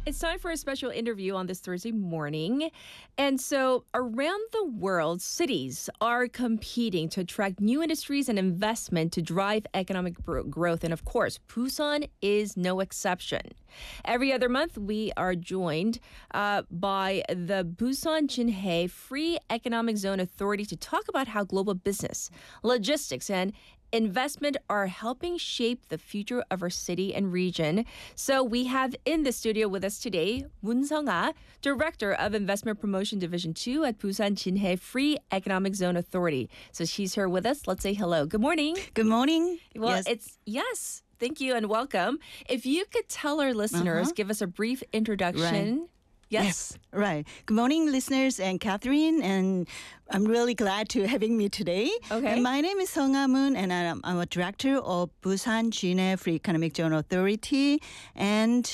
It's time for a special interview on this Thursday morning. And so, around the world, cities are competing to attract new industries and investment to drive economic growth. And of course, Busan is no exception. Every other month, we are joined by the Busan Jinhae Free Economic Zone Authority to talk about how global business, logistics, and investment are helping shape the future of our city and region. So we have in the studio with us today, Moon Sung-ah, Director of Investment Promotion Division 2 at Busan Jinhae Free Economic Zone Authority. So she's here with us. Let's say hello. Good morning. Good morning. Well, yes. Thank you and welcome. If you could tell our listeners, give us a brief introduction. Right. Yes, right. Good morning, listeners and Catherine, and I'm really glad to having me today. Okay. And my name is Sung-ah Moon, and I'm a director of Busan Jinhae Free Economic Zone Authority, and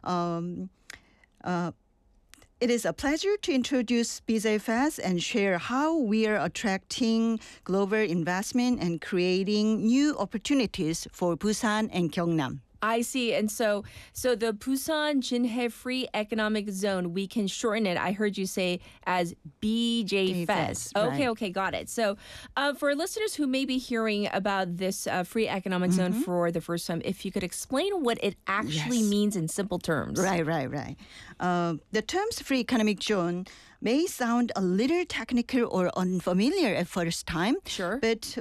it is a pleasure to introduce BZFest and share how we are attracting global investment and creating new opportunities for Busan and Gyeongnam. I see. And so the Busan Jinhae Free Economic Zone, we can shorten it, I heard you say, as BJ Fest. Right. Okay, got it. So for listeners who may be hearing about this free economic zone for the first time, if you could explain what it actually means in simple terms. Right. The terms free economic zone may sound a little technical or unfamiliar at first time. Sure. But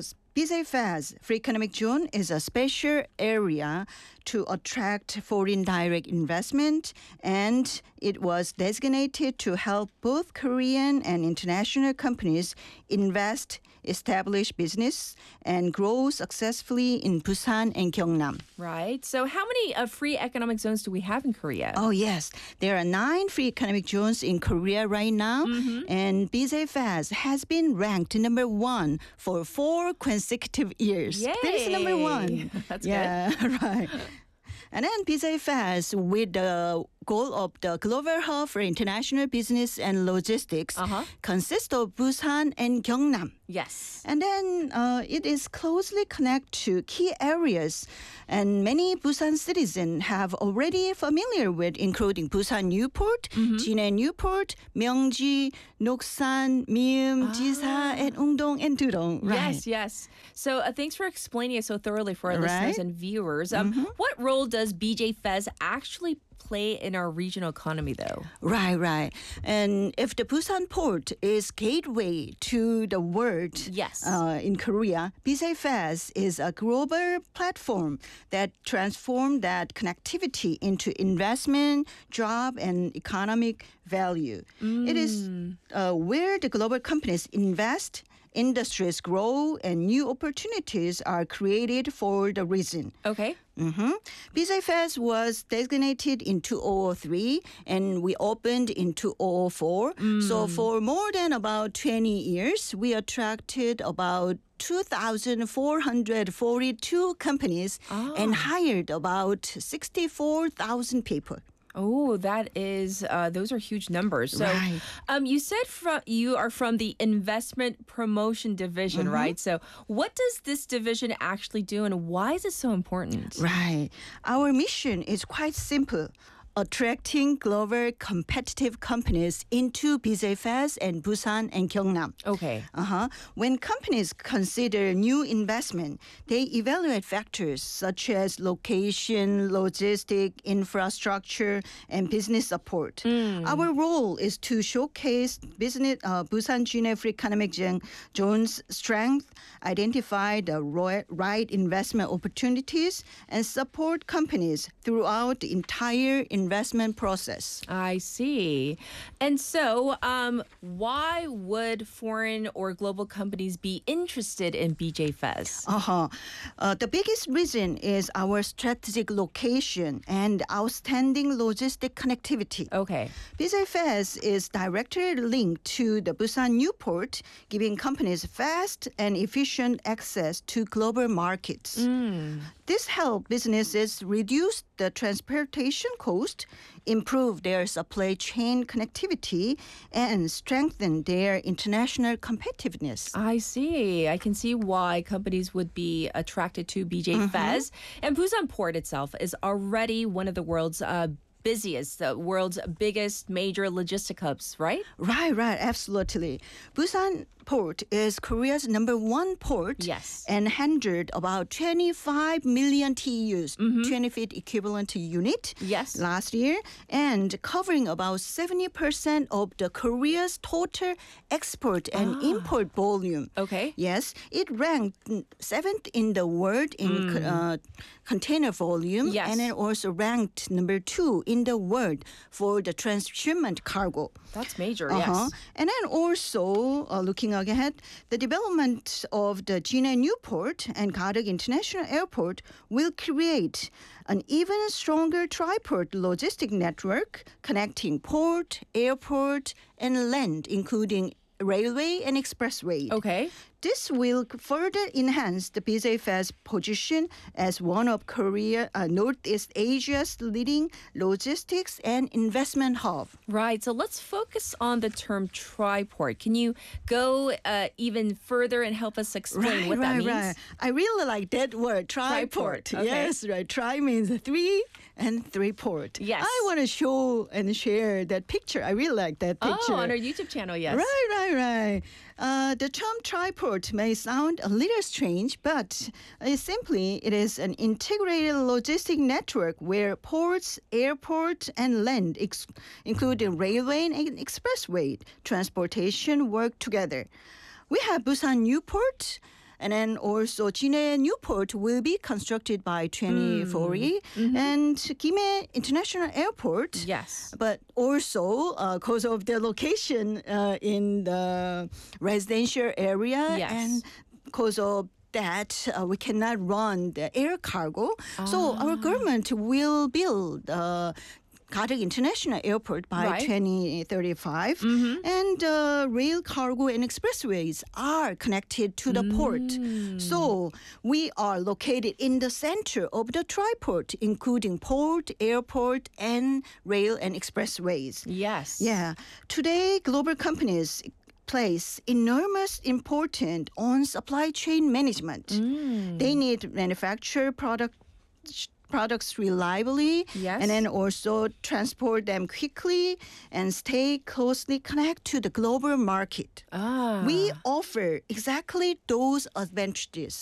BZFAS, Free Economic Zone, is a special area to attract foreign direct investment, and it was designated to help both Korean and international companies invest, establish business, and grow successfully in Busan and Gyeongnam. Right. So how many free economic zones do we have in Korea? Oh, yes. There are 9 free economic zones in Korea right now, and BZFAS has been ranked number 1 for 4 consecutive years. Yay! That is number 1. That's good. Right. And then BZFAS, with the goal of the global hub for international business and logistics, consists of Busan and Gyeongnam. Yes. And then it is closely connected to key areas, and many Busan citizens have already familiar with, including Busan Newport, Jinhae Newport, Myeongji, Noksan, Mium, Jisa, and Ungdong and Durong. Right. Yes. So thanks for explaining it so thoroughly for our listeners and viewers. What role does BJ Fez actually play in our regional economy, though? Right. And if the Busan port is gateway to the world in Korea, BZFAS is a global platform that transforms that connectivity into investment, job, and economic value. It is where the global companies invest, industries grow, and new opportunities are created for the region. Okay. BZFAS was designated in 2003 and we opened in 2004. So for more than about 20 years, we attracted about 2,442 companies and hired about 64,000 people. Oh, those are huge numbers. So, Right. You said you are from the Investment Promotion Division, right? So, what does this division actually do, and why is it so important? Right. Our mission is quite simple. Attracting global competitive companies into BZFAS and Busan and Gyeongnam. Okay. When companies consider new investment, they evaluate factors such as location, logistic, infrastructure, and business support. Our role is to showcase business Busan Jinhae Free Economic Zone's strength, identify the right investment opportunities, and support companies throughout the entire investment process. I see. And so, why would foreign or global companies be interested in BJ Fez? The biggest reason is our strategic location and outstanding logistic connectivity. Okay. BJ Fez is directly linked to the Busan Newport, giving companies fast and efficient access to global markets. This helps businesses reduce the transportation cost, improve their supply chain connectivity, and strengthen their international competitiveness. I see. I can see why companies would be attracted to BJ Fez. And Busan Port itself is already one of the world's busiest, the world's biggest major logistic hubs, right? Right, absolutely. Busan Port is Korea's #1 port. Yes. And handled about 25 million TEUs, 20 feet equivalent unit. Yes. Last year, and covering about 70% of the Korea's total export and import volume. Okay. Yes, it ranked 7th in the world in container volume, Yes. and then also ranked #2 in the world for the transshipment cargo. That's major, yes. And then also, looking ahead, the development of the Jinhae New Port and Gadeok International Airport will create an even stronger triport logistic network connecting port, airport, and land, including railway and expressway. Okay. This will further enhance the BJF's position as one of Northeast Asia's leading logistics and investment hub. Right. So let's focus on the term triport. Can you go even further and help us explain what that means? Right. I really like that word, triport. Triport, okay. Yes, right. Tri means 3 and 3 port. Yes. I want to show and share that picture. I really like that picture. Oh, on our YouTube channel, yes. Right. The term triport may sound a little strange, but it is an integrated logistic network where ports, airport, and land, including railway and expressway transportation, work together. We have Busan New Port, and then also Jinhae New Port will be constructed by 2040, and Gimhae International Airport. Yes. But also because of the location in the residential area, Yes. and because of that, we cannot run the air cargo. So our government will build Gadeok International Airport by Right. 2035, and rail cargo and expressways are connected to the port. So we are located in the center of the triport, including port, airport, and rail and expressways. Yes. Yeah. Today, global companies place enormous importance on supply chain management. They need manufacture products reliably, Yes. and then also transport them quickly and stay closely connected to the global market. Ah. We offer exactly those advantages.